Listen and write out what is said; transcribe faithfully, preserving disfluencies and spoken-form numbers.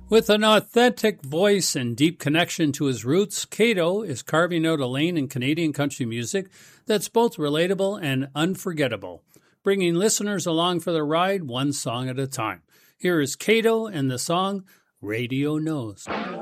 With an authentic voice and deep connection to his roots, Kato is carving out a lane in Canadian country music that's both relatable and unforgettable, bringing listeners along for the ride one song at a time. Here is Kato and the song Radio Knows.